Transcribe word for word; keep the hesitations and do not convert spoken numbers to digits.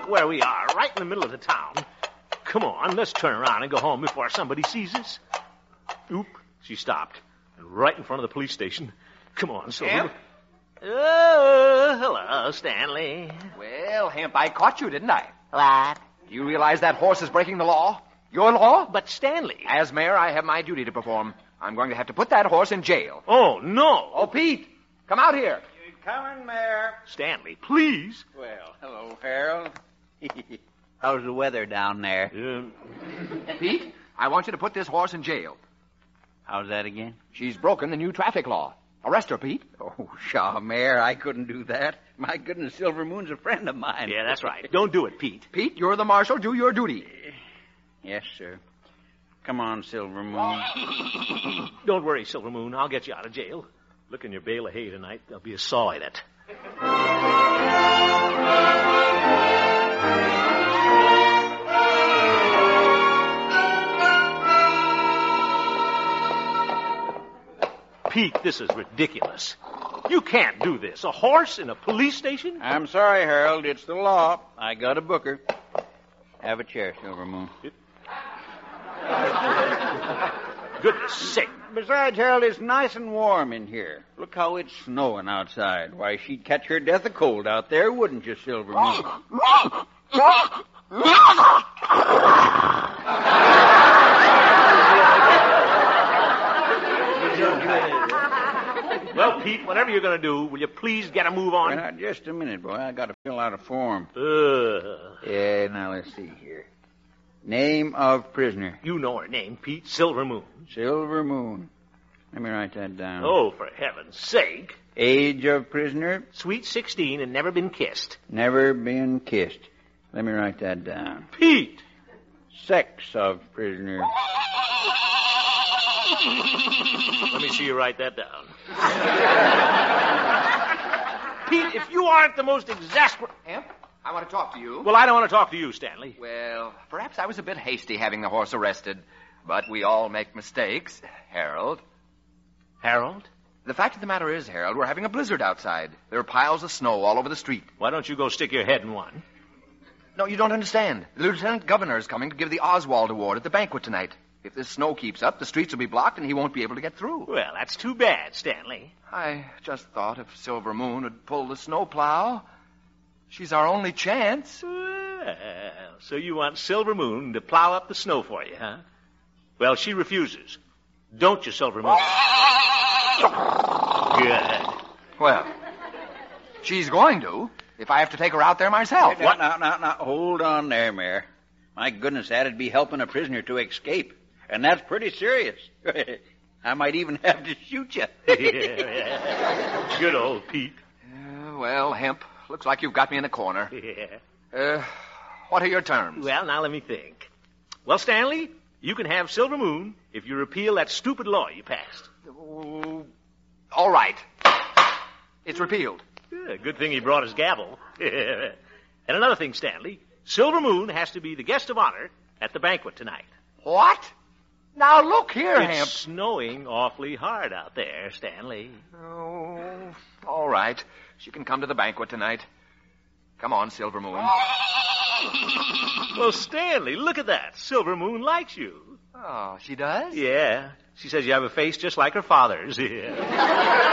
look where we are, right in the middle of the town. Come on, let's turn around and go home before somebody sees us. Oop, she stopped. And right in front of the police station. Come on, Silver. Hemp? Oh, hello, Stanley. Well, Hemp, I caught you, didn't I? What? Do you realize that horse is breaking the law? Your law? But Stanley. As mayor, I have my duty to perform. I'm going to have to put that horse in jail. Oh, no. Oh, Pete, come out here. You coming, Mayor? Stanley, please. Well, hello, Harold. How's the weather down there? Uh, Pete, I want you to put this horse in jail. How's that again? She's broken the new traffic law. Arrest her, Pete. Oh, pshaw, Mayor, I couldn't do that. My goodness, Silver Moon's a friend of mine. yeah, that's right. Don't do it, Pete. Pete, you're the marshal. Do your duty. Yes, sir. Come on, Silver Moon. Don't worry, Silver Moon. I'll get you out of jail. Look in your bale of hay tonight. There'll be a saw in it. Pete, this is ridiculous. You can't do this. A horse in a police station? I'm sorry, Harold. It's the law. I got a booker. Have a chair, Silver Moon. Goodness sake. Besides, Harold, it's nice and warm in here. Look how it's snowing outside. Why, she'd catch her death of cold out there, wouldn't you, Silver Moon? Well, Pete, whatever you're going to do, will you please get a move on? Well, now, just a minute, boy. I got to fill out a form. Uh, Yeah, now let's see here. Name of prisoner. you know her name, Pete. Silver Moon. Silver Moon. Let me write that down. Oh, for heaven's sake. Age of prisoner. Sweet sixteen and never been kissed. Never been kissed. Let me write that down. Pete! Sex of prisoner. Let me see you write that down. Pete, if you aren't the most exasperating... Hemp, I want to talk to you. Well, I don't want to talk to you, Stanley. Well, perhaps I was a bit hasty having the horse arrested, but we all make mistakes, Harold. Harold? The fact of the matter is, Harold, we're having a blizzard outside. There are piles of snow all over the street. Why don't you go stick your head in one? No, you don't understand. The lieutenant governor is coming to give the Oswald Award at the banquet tonight. If this snow keeps up, the streets will be blocked and he won't be able to get through. Well, that's too bad, Stanley. I just thought if Silver Moon would pull the snowplow, she's our only chance. Well, so you want Silver Moon to plow up the snow for you, huh? Well, she refuses. Don't you, Silver Moon? Good. Well, she's going to, if I have to take her out there myself. Now, now, now, now, hold on there, Mayor. My goodness, that'd be helping a prisoner to escape. And that's pretty serious. I might even have to shoot you. yeah, yeah. Good old Pete. Uh, well, Hemp, looks like you've got me in a corner. Yeah. Uh, what are your terms? Well, now let me think. Well, Stanley, you can have Silver Moon if you repeal that stupid law you passed. Oh, all right. It's repealed. Yeah, good thing he brought his gavel. And another thing, Stanley, Silver Moon has to be the guest of honor at the banquet tonight. What? Now, look here, It's Hemp. snowing awfully hard out there, Stanley. Oh, all right. She can come to the banquet tonight. Come on, Silver Moon. Well, Stanley, look at that. Silver Moon likes you. Oh, she does? Yeah. She says you have a face just like her father's. Yeah.